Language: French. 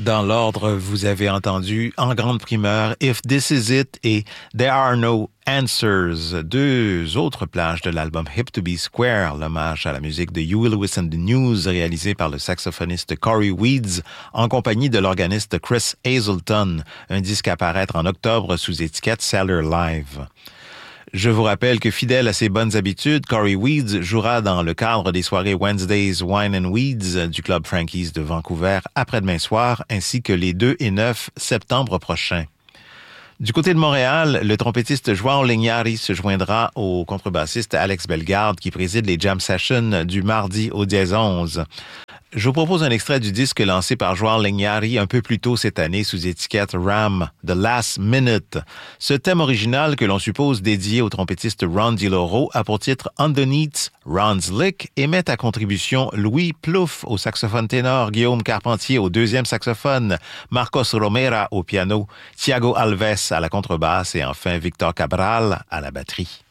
Dans l'ordre, vous avez entendu en grande primeur If This Is It et There Are No Answers, deux autres plages de l'album Hip to Be Square, l'hommage à la musique de Huey Lewis and the News réalisé par le saxophoniste Corey Weeds en compagnie de l'organiste Chris Hazelton, un disque à paraître en octobre sous étiquette Cellar Live. Je vous rappelle que fidèle à ses bonnes habitudes, Corey Weeds jouera dans le cadre des soirées Wednesdays Wine and Weeds du Club Frankie's de Vancouver après-demain soir, ainsi que les 2 et 9 septembre prochains. Du côté de Montréal, le trompettiste João Linhares se joindra au contrebassiste Alex Bellegarde qui préside les jam sessions du mardi au dièse 11. Je vous propose un extrait du disque lancé par João Linhares un peu plus tôt cette année sous étiquette RAM, The Last Minute. Ce thème original que l'on suppose dédié au trompettiste Ron DiLoro a pour titre Underneath Ron's Lick et met à contribution Louis Plouffe au saxophone ténor, Guillaume Carpentier au deuxième saxophone, Marcos Romera au piano, Thiago Alves à la contrebasse et enfin Victor Cabral à la batterie.